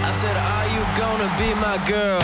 I said, are you gonna be my girl?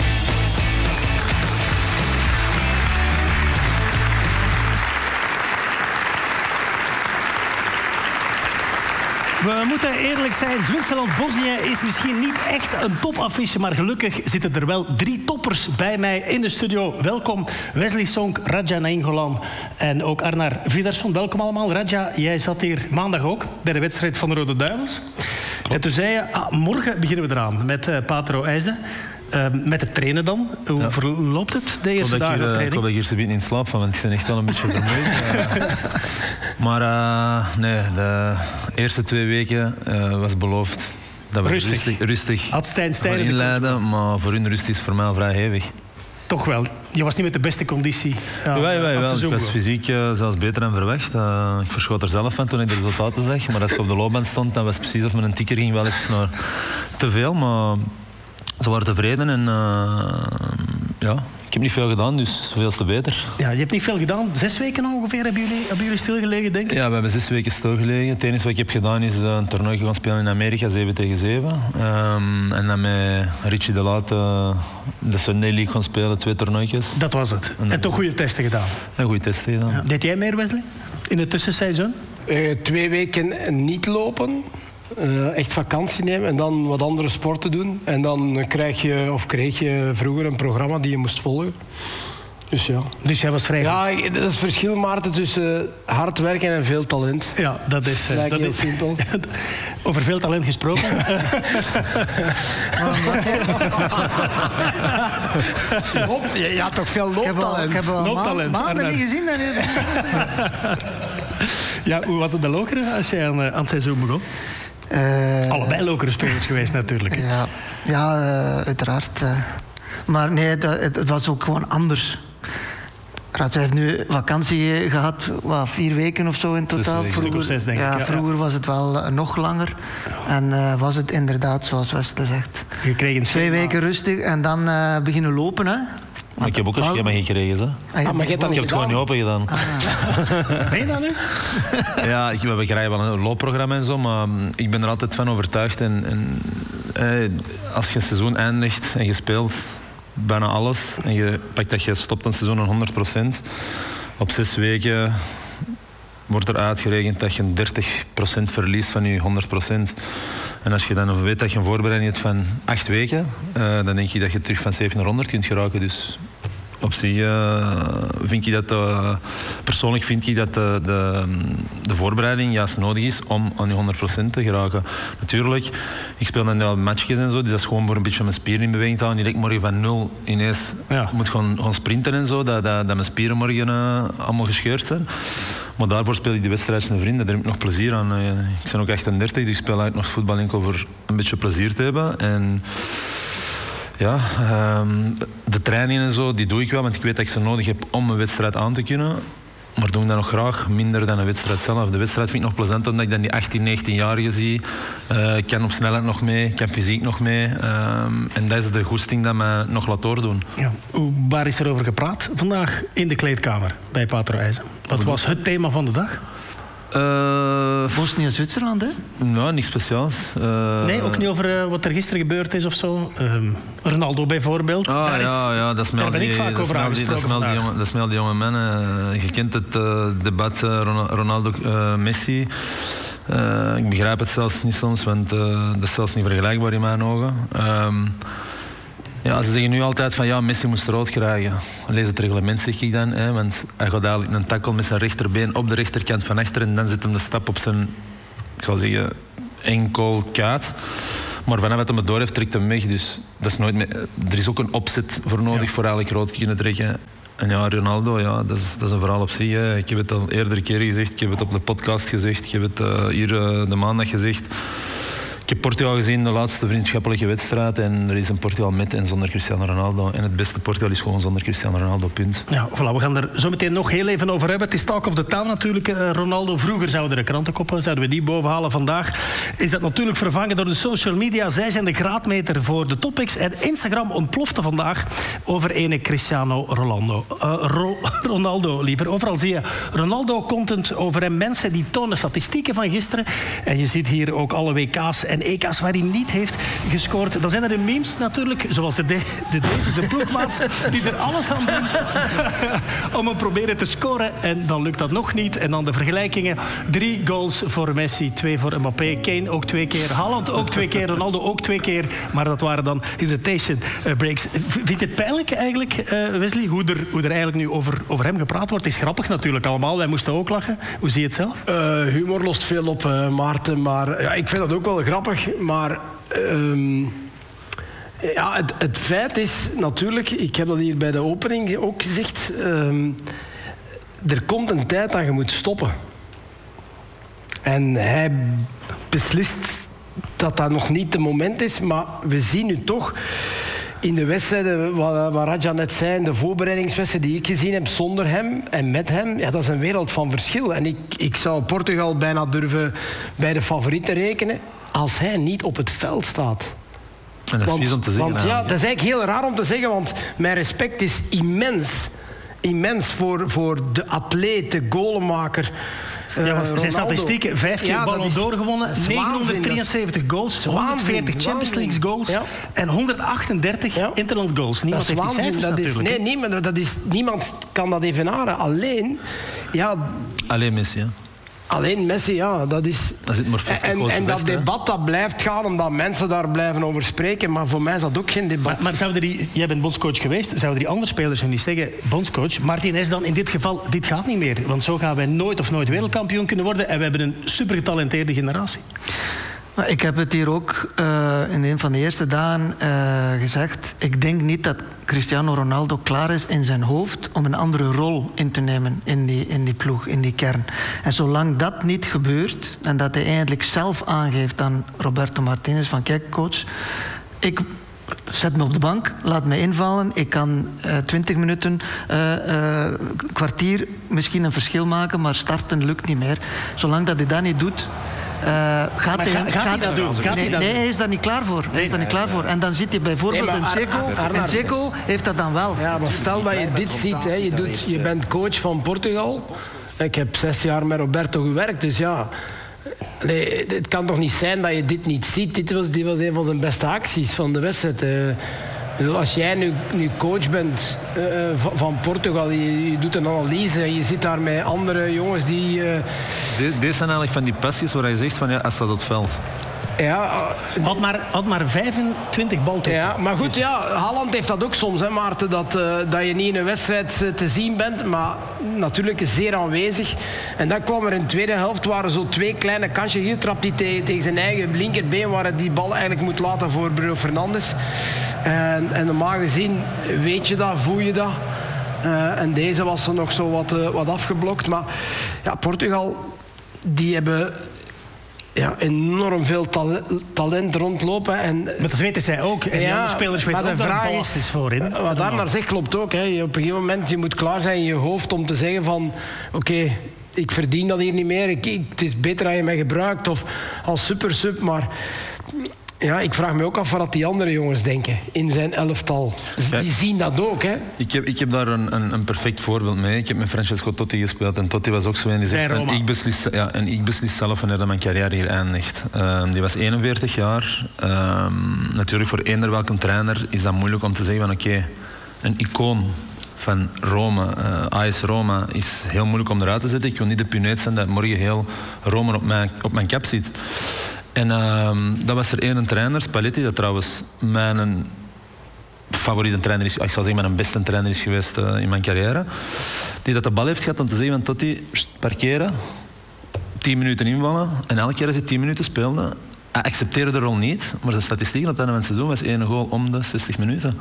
We moeten eerlijk zijn, Zwitserland-Bosnië is misschien niet echt een topaffiche, maar gelukkig zitten er wel 3 toppers bij mij in de studio. Welkom Wesley Sonk, Radja Nainggolan en ook Arnar Vidarsson. Welkom allemaal. Radja, jij zat hier maandag ook bij de wedstrijd van de Rode Duivels. En toen zei je, morgen beginnen we eraan met Patro IJsden. Met het trainen dan. Hoe verloopt het de eerste dagen op training? Ik hoop dat ik eerst een beetje in slaap van, want ik ben echt wel een beetje vermoeid. Maar nee, de eerste 2 weken was beloofd dat we rustig Had Stijn inleiden. Maar voor hun rust is voor mij al vrij hevig. Toch wel. Je was niet met de beste conditie. Jawel. Ik was fysiek zelfs beter dan verwacht. Ik verschoot er zelf van toen ik de resultaten zag. Maar als ik op de loopband stond, dan was het precies of met een tikker ging wel even naar te veel. Maar ze waren tevreden en ik heb niet veel gedaan, dus veel te beter. Ja, je hebt niet veel gedaan. 6 weken ongeveer hebben jullie stilgelegen, denk ik? Ja, we hebben 6 weken stilgelegen. Het enige wat ik heb gedaan is een toernooi gaan spelen in Amerika, 7 tegen 7. En dan met Richie de Laat de Sunday League gaan spelen, 2 toernooitjes. Dat was het. En toch goede testen gedaan? En goede testen gedaan. Ja. Deed jij meer, Wesley? In het tussenseizoen? 2 weken niet lopen. Echt vakantie nemen en dan wat andere sporten doen. En dan kreeg je vroeger een programma die je moest volgen. Dus ja. Dus jij was vrij goed? Ja, dat is het verschil, Maarten, tussen hard werken en veel talent. Ja, dat is heel simpel. Over veel talent gesproken. Je had toch veel looptalent? Ik heb wel maanden niet gezien. Ja, hoe was het bij Lokeren als jij aan het seizoen begon? Allebei Lokeren spelers geweest natuurlijk. Ja, uiteraard. Maar nee, het was ook gewoon anders. Radja heeft nu vakantie gehad, 4 weken of zo in totaal. Vroeger, 6, denk ik. Vroeger was het wel nog langer. En was het inderdaad, zoals Wesley zegt, je kreeg een 2 weken rustig en dan beginnen lopen. Hè. Maar ik heb ook een schema gekregen. Maar je hebt dat ik heb het gewoon niet open gedaan. Ben je dat nu? Ja, we krijgen wel een loopprogramma en zo, maar ik ben er altijd van overtuigd. Als je een seizoen eindigt en je speelt bijna alles en je pakt dat je stopt een seizoen aan 100%, op 6 weken wordt er uitgerekend dat je 30% verliest van je 100%. En als je dan weet dat je een voorbereiding hebt van 8 weken, dan denk je dat je terug van 7 naar 100 kunt geraken. Dus op zich vind ik dat persoonlijk vind ik dat de voorbereiding juist nodig is om aan je 100% te geraken. Natuurlijk, ik speel dan wel matchjes en zo, dus dat is gewoon voor een beetje mijn spieren in beweging te houden. Niet dat ik morgen van 0 ineens moet gaan sprinten en zo, dat mijn spieren morgen allemaal gescheurd zijn. Maar daarvoor speel ik de wedstrijd met vrienden, daar heb ik nog plezier aan. Ik ben ook 38, dus ik speel eigenlijk nog voetbal enkel voor een beetje plezier te hebben. En ja, de trainingen en zo, die doe ik wel, want ik weet dat ik ze nodig heb om een wedstrijd aan te kunnen. Maar doe ik dat nog graag minder dan een wedstrijd zelf. De wedstrijd vind ik nog plezant omdat ik dan die 18, 19-jarigen zie. Ik kan op snelheid nog mee, ik kan fysiek nog mee. En dat is de goesting dat mij nog laat doordoen. Ja. Waar is er over gepraat vandaag in de kleedkamer bij Patro IJsden? Wat was het thema van de dag? Bosnië en Zwitserland, hè? Nou, niks speciaals. Nee, ook niet over wat er gisteren gebeurd is of zo. Ronaldo bijvoorbeeld. Daar ben ik vaak over aangesproken. Dat smelt die jonge mannen. Je kent het debat Ronaldo-Messi. Ik begrijp het zelfs niet soms, want dat is zelfs niet vergelijkbaar in mijn ogen. Ze zeggen nu altijd van Messi moest rood krijgen. Lees het reglement, zeg ik dan. Want hij gaat eigenlijk een tackle met zijn rechterbeen op de rechterkant van achter en dan zit hem de stap op zijn, ik zal zeggen, enkel kuit. Maar vanaf wat hij het door heeft, trekt hem weg. Dus dat is nooit meer. Er is ook een opzet voor nodig voor eigenlijk rood te kunnen trekken. En Ronaldo, dat is een verhaal op zich. Hè. Ik heb het al eerdere keren gezegd, ik heb het op de podcast gezegd, ik heb het hier de maandag gezegd. Ik heb Portugal gezien, de laatste vriendschappelijke wedstrijd. En er is een Portugal met en zonder Cristiano Ronaldo. En het beste Portugal is gewoon zonder Cristiano Ronaldo, punt. Ja, voilà, we gaan er zo meteen nog heel even over hebben. Het is talk of the town natuurlijk. Ronaldo, vroeger zouden de krantenkoppen, zouden we die bovenhalen. Vandaag is dat natuurlijk vervangen door de social media. Zij zijn de graadmeter voor de topics. En Instagram ontplofte vandaag over ene Cristiano Ronaldo, liever. Overal zie je Ronaldo-content over hem. Mensen die tonen statistieken van gisteren. En je ziet hier ook alle WK's en EK's waar hij niet heeft gescoord. Dan zijn er de memes natuurlijk, zoals deze, zijn ploegmaats, die er alles aan doen om hem proberen te scoren. En dan lukt dat nog niet. En dan de vergelijkingen. 3 goals voor Messi, 2 voor Mbappé. Kane ook 2 keer. Haaland ook 2 keer. Ronaldo ook 2 keer. Maar dat waren dan hesitation breaks. Vind je het pijnlijk eigenlijk, Wesley, hoe er eigenlijk nu over hem gepraat wordt? Het is grappig natuurlijk allemaal. Wij moesten ook lachen. Hoe zie je het zelf? Humor lost veel op, Maarten. Maar ja, ik vind dat ook wel grappig. Maar het feit is natuurlijk... Ik heb dat hier bij de opening ook gezegd. Er komt een tijd dat je moet stoppen. En hij beslist dat dat nog niet het moment is. Maar we zien nu toch... In de wedstrijden, wat Radja net zei, in de voorbereidingswedstrijden die ik gezien heb, zonder hem en met hem, ja, dat is een wereld van verschil. En ik zou Portugal bijna durven bij de favorieten rekenen als hij niet op het veld staat. En dat is vies om te zeggen. Want ja, dat is eigenlijk heel raar om te zeggen, want mijn respect is immens voor de atleet, de goalmaker. Ja, want zijn statistieken: 5 keer Ballon d'Or gewonnen, 973 goals, 140 Champions League goals en 138 Interland goals. Niemand heeft die cijfers natuurlijk. Nee, niemand kan dat evenaren. Alleen Messi, ja. Alleen Messi, ja, dat is... En dat debat dat blijft gaan, omdat mensen daar blijven over spreken. Maar voor mij is dat ook geen debat. Maar jij bent bondscoach geweest. Zouden die andere spelers nu niet zeggen... Bondscoach, Martinez dan in dit geval, dit gaat niet meer. Want zo gaan wij nooit wereldkampioen kunnen worden. En we hebben een super getalenteerde generatie. Ik heb het hier ook in een van de eerste dagen gezegd. Ik denk niet dat Cristiano Ronaldo klaar is in zijn hoofd om een andere rol in te nemen in die ploeg, in die kern. En zolang dat niet gebeurt en dat hij eindelijk zelf aangeeft aan Roberto Martinez van kijk coach, ik zet me op de bank, laat me invallen. Ik kan 20 minuten, kwartier misschien een verschil maken, maar starten lukt niet meer. Zolang dat hij dat niet doet... Gaat hij dat doen? Nee, hij is daar niet klaar voor. Voor. En dan zit je bijvoorbeeld in Dzeko. En Dzeko heeft dat dan wel. Ja, maar stel dat je dit ziet. Hè, je bent coach van Portugal. Ik heb 6 jaar met Roberto gewerkt, dus ja... Nee, het kan toch niet zijn dat je dit niet ziet? Dit was een van zijn beste acties van de wedstrijd. Als jij nu coach bent van Portugal, je doet een analyse, je zit daar met andere jongens die... Deze zijn eigenlijk van die passies waar je zegt van ja, als dat op het veld. Ja, had maar 25 baltoetsen. Ja, maar goed, ja, Haaland heeft dat ook soms, hè, Maarten, dat je niet in een wedstrijd te zien bent, maar natuurlijk zeer aanwezig. En dan kwam er in de tweede helft, waren zo 2 kleine kansjes. Hier trapt hij tegen zijn eigen linkerbeen, waar hij die bal eigenlijk moet laten voor Bruno Fernandes. En normaal gezien weet je dat, voel je dat. En deze was er nog zo wat afgeblokt. Maar ja, Portugal, die hebben... Ja, enorm veel talent rondlopen. En, maar dat weten zij ook. En die andere spelers weten ook daar basis voor in. Wat daar naar zegt klopt ook. Hè. Op een gegeven moment je moet klaar zijn in je hoofd om te zeggen van... Oké, ik verdien dat hier niet meer. Het is beter dat je mij gebruikt. Of als super. Maar ja, ik vraag me ook af wat die andere jongens denken in zijn elftal. Die zien dat ook. Hè. Ik heb daar een perfect voorbeeld mee. Ik heb met Francesco Totti gespeeld. En Totti was ook zo een die zegt... ik beslis zelf wanneer mijn carrière hier eindigt. Die was 41 jaar. Natuurlijk voor eender welke trainer is dat moeilijk om te zeggen van oké, een icoon van Rome, AS Roma, is heel moeilijk om eruit te zetten. Ik wil niet de puneut zijn dat morgen heel Rome op mijn cap zit. En dat was er een trainer, Spalletti, dat trouwens mijn favoriete trainer is, ik zal zeggen mijn beste trainer is geweest in mijn carrière, die dat de bal heeft gehad om te zeggen van Totti, parkeren, 10 minuten invallen, en elke keer als hij 10 minuten speelde, hij accepteerde de rol niet, maar zijn statistieken op het einde van het seizoen was 1 goal om de 60 minuten.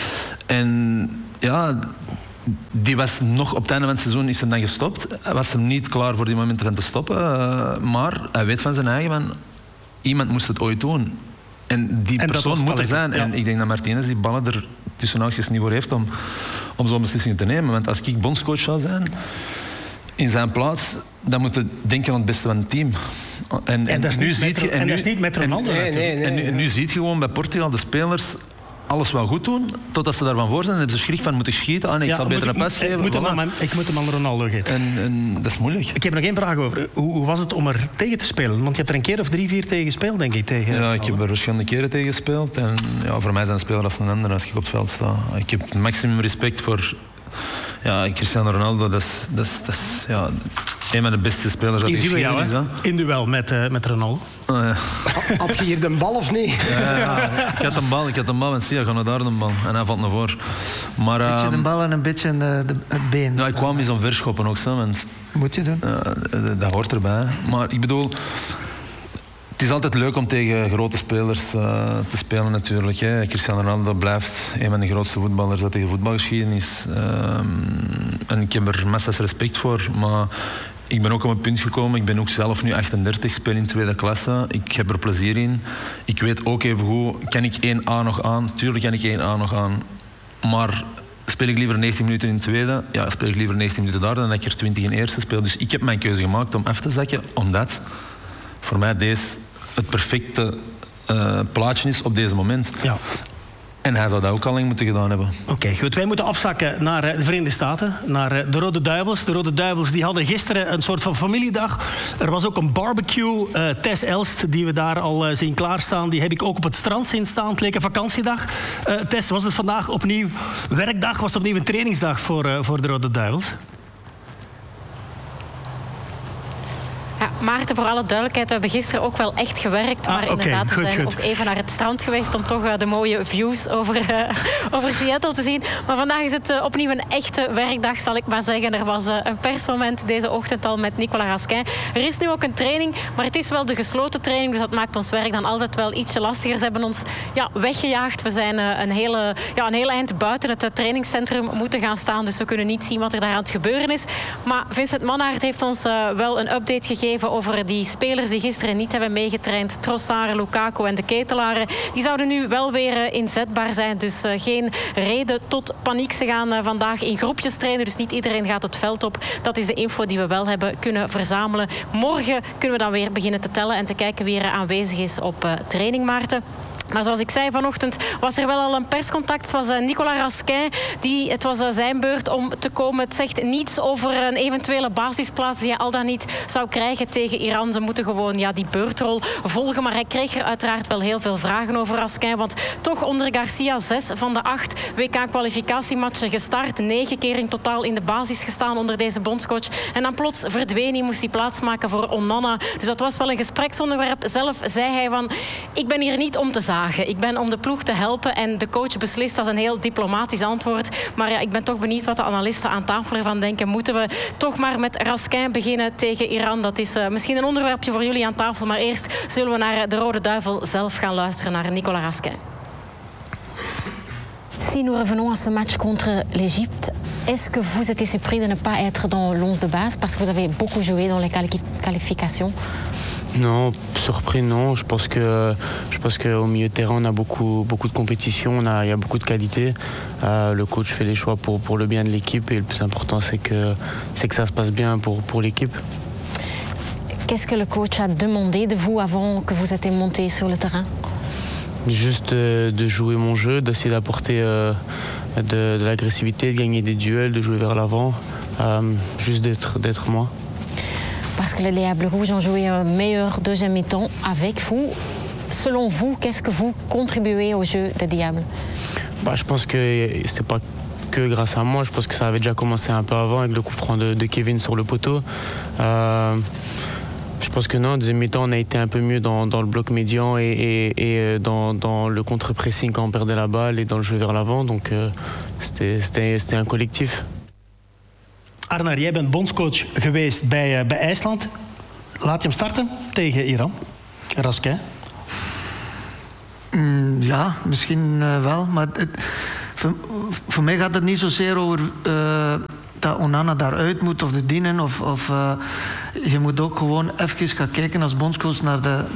En ja... Die was nog op het einde van het seizoen is hem dan gestopt. Hij was hem niet klaar voor die momenten van te stoppen. Maar hij weet van zijn eigen van... Iemand moest het ooit doen. En die persoon moet er zijn. Ja. En ik denk dat Martinez die ballen er tussen haakjes niet voor heeft om zo'n beslissing te nemen. Want als ik bondscoach zou zijn... In zijn plaats, dan moet je denken aan het beste van het team. En dat is niet met Ronaldo. En nu zie je gewoon bij Portugal de spelers... alles wel goed doen, totdat ze daarvan voor zijn. Dan hebben ze schrik van, moet ik schieten? Ah nee, ik zal beter een pas geven. Ik moet hem aan Ronaldo geven. En dat is moeilijk. Ik heb nog één vraag over. Hoe was het om er tegen te spelen? Want je hebt er een keer of 3-4 tegen gespeeld, denk ik. Ja, ik heb er verschillende keren tegen gespeeld. En ja, voor mij zijn spelers als een ander als ik op het veld sta. Ik heb maximum respect voor Cristiano Ronaldo. Dat is een van de beste spelers dat hier er zien we jou, is. In duel met Ronaldo. Had je hier de bal of niet? Ja, ik had een bal en zie, gaan we daar de bal. En hij valt naar voren. Maar, een beetje de bal en een beetje het been. Ja, ik kwam eens om verschoppen ook, want moet je doen. dat hoort erbij. Maar ik bedoel, het is altijd leuk om tegen grote spelers te spelen natuurlijk. Hè. Cristiano Ronaldo blijft een van de grootste voetballers dat tegen voetbalgeschiedenis. En ik heb er massas respect voor. Maar ik ben ook op een punt gekomen. Ik ben ook zelf nu 38, speel in tweede klasse. Ik heb er plezier in. Ik weet ook even hoe, kan ik 1A nog aan? Tuurlijk kan ik 1A nog aan. Maar speel ik liever 90 minuten in tweede? Ja, speel ik liever 90 minuten daar dan dat ik er 20 in eerste speel. Dus ik heb mijn keuze gemaakt om af te zakken, omdat voor mij deze het perfecte plaatje is op deze moment. Ja. En hij zou dat ook al lang moeten gedaan hebben. Oké, goed. Wij moeten afzakken naar de Verenigde Staten, naar de Rode Duivels. De Rode Duivels die hadden gisteren een soort van familiedag. Er was ook een barbecue. Tess Elst, die we daar al zien klaarstaan, die heb ik ook op het strand zien staan. Het leek een vakantiedag. Tess, was het vandaag opnieuw werkdag? Was het opnieuw een trainingsdag voor de Rode Duivels? Ja, Maarten, voor alle duidelijkheid, we hebben gisteren ook wel echt gewerkt. Maar inderdaad, we zijn ook even naar het strand geweest om toch de mooie views over Seattle te zien. Maar vandaag is het opnieuw een echte werkdag, zal ik maar zeggen. Er was een persmoment deze ochtend al met Nicolas Raskin. Er is nu ook een training, maar het is wel de gesloten training. Dus dat maakt ons werk dan altijd wel ietsje lastiger. Ze hebben ons weggejaagd. We zijn een heel eind buiten het trainingscentrum moeten gaan staan. Dus we kunnen niet zien wat er daar aan het gebeuren is. Maar Vincent Mannaert heeft ons wel een update gegeven over die spelers die gisteren niet hebben meegetraind. Trossard, Lukaku en de Ketelaren. Die zouden nu wel weer inzetbaar zijn. Dus geen reden tot paniek. Ze gaan vandaag in groepjes trainen. Dus niet iedereen gaat het veld op. Dat is de info die we wel hebben kunnen verzamelen. Morgen kunnen we dan weer beginnen te tellen en te kijken wie er aanwezig is op training, Maarten. Maar zoals ik zei, vanochtend was er wel al een perscontact. Het was Nicolas Raskin. Het was zijn beurt om te komen. Het zegt niets over een eventuele basisplaats die hij al dan niet zou krijgen tegen Iran. Ze moeten gewoon die beurtrol volgen. Maar hij kreeg er uiteraard wel heel veel vragen over Raskin. Want toch onder Garcia 6 van de 8 WK-kwalificatiematchen gestart. 9 keer in totaal in de basis gestaan onder deze bondscoach. En dan plots verdween hij, moest hij plaatsmaken voor Onana. Dus dat was wel een gespreksonderwerp. Zelf zei hij van, ik ben hier niet om te zagen. Ik ben om de ploeg te helpen en de coach beslist. Dat is een heel diplomatisch antwoord. Maar ik ben toch benieuwd wat de analisten aan tafel ervan denken. Moeten we toch maar met Raskin beginnen tegen Iran? Dat is misschien een onderwerpje voor jullie aan tafel. Maar eerst zullen we naar de Rode Duivel zelf gaan luisteren, naar Nicolas Raskin. Si nous revenons à ce match contre l'Égypte, est-ce que vous étiez surpris de ne pas être dans l'11 de base parce que vous avez beaucoup joué dans les qualifications? Non, surpris non. Je pense que au milieu de terrain on a beaucoup de compétition, il y a beaucoup de qualité. Le coach fait les choix pour le bien de l'équipe et le plus important c'est que ça se passe bien pour l'équipe. Qu'est-ce que le coach a demandé de vous avant que vous étiez monté sur le terrain? Juste de jouer mon jeu, d'essayer d'apporter de l'agressivité, de gagner des duels, de jouer vers l'avant, juste d'être moi. Parce que les Diables Rouges ont joué un meilleur deuxième mi-temps avec vous. Selon vous, qu'est-ce que vous contribuez au jeu des Diables? Je pense que c'était pas que grâce à moi. Je pense que ça avait déjà commencé un peu avant avec le coup franc de Kevin sur le poteau. Je pense que non, deuxième mi-temps, on a été un peu mieux dans le bloc médian et dans le contre-pressing quand on perdait la balle et dans le jeu vers l'avant. Donc c'était un collectif. Arnar, jij bent bondscoach geweest bij IJsland. Laat je hem starten tegen Iran? Raskin? Ja, misschien wel. Maar voor mij gaat het niet zozeer over dat Onana daaruit moet of de dienen. Je moet ook gewoon even gaan kijken als bondscoach naar de